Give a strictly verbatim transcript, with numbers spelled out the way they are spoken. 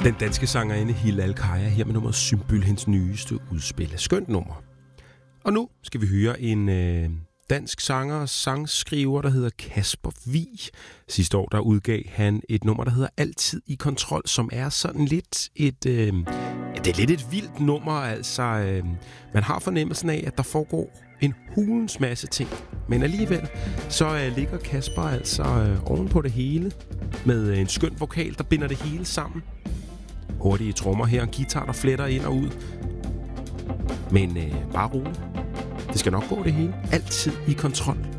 Den danske sangerinde Hilal Kaya her med nummeret Symbol, hendes nyeste udspil. Skønt nummer. Og nu skal vi høre en øh, dansk sanger og sangskriver, der hedder Kasper Vig. Sidste år der udgav han et nummer, der hedder Altid i kontrol, som er sådan lidt et... Øh, ja, det er lidt et vildt nummer, altså. Øh, man har fornemmelsen af, at der foregår en hulens masse ting. Men alligevel, så øh, ligger Kasper altså øh, oven på det hele med øh, en skøn vokal, der binder det hele sammen. Hurtige trommer her, en guitar, der fletter ind og ud. Men øh, bare roligt. Det skal nok gå det hele. Altid i kontrol.